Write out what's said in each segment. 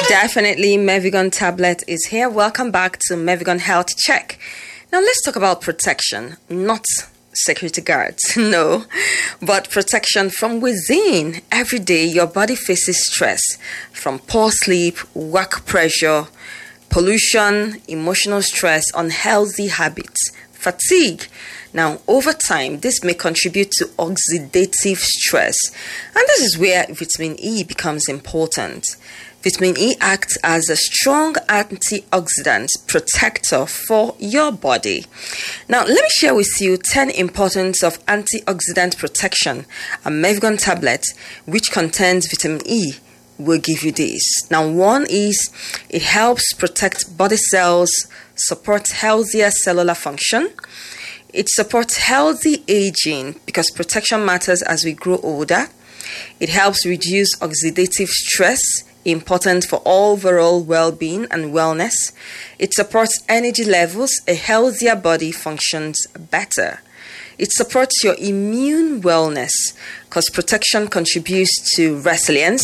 Definitely, Mevigon tablet is here. Welcome back to Mevigon Health Check. Now let's talk about protection, not security guards, no, but protection from within. Every day, your body faces stress from poor sleep, work pressure, pollution, emotional stress, unhealthy habits, fatigue. Now, over time, this may contribute to oxidative stress, and this is where vitamin E becomes important. Vitamin E acts as a strong antioxidant protector for your body. Now, let me share with you 10 importance of antioxidant protection. A Mevigon tablet, which contains vitamin E, will give you this. Now, one is it helps protect body cells, supports healthier cellular function. It supports healthy aging because protection matters as we grow older. It helps reduce oxidative stress, important for overall well-being and wellness. It supports energy levels. A healthier body functions better. It supports your immune wellness because protection contributes to resilience.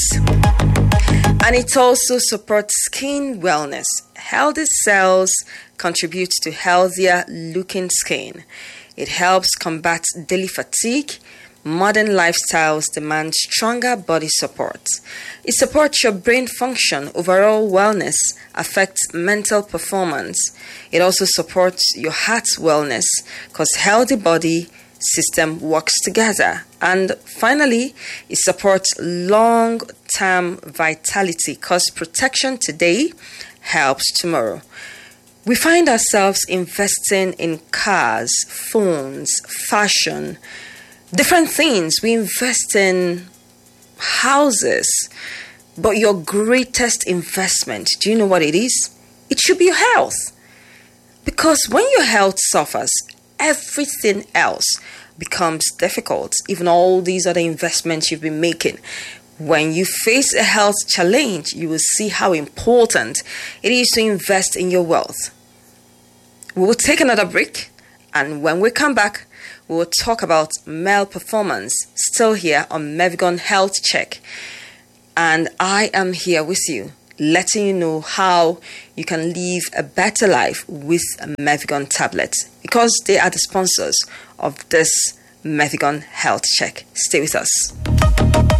And it also supports skin wellness. Healthy cells contribute to healthier looking skin. It helps combat daily fatigue. Modern lifestyles demand stronger body support. It supports your brain function, overall wellness, affects mental performance. It also supports your heart's wellness because healthy body system works together. And finally, it supports long-term vitality because protection today helps tomorrow. We find ourselves investing in cars, phones, fashion, different things. We invest in houses. But your greatest investment, do you know what it is? It should be your health. Because when your health suffers, everything else becomes difficult. Even all these other investments you've been making. When you face a health challenge, you will see how important it is to invest in your wealth. We will take another break, and when we come back, we will talk about male performance, still here on Mevigon Health Check. And I am here with you, letting you know how you can live a better life with Mevigon tablets, because they are the sponsors of this Mevigon Health Check. Stay with us.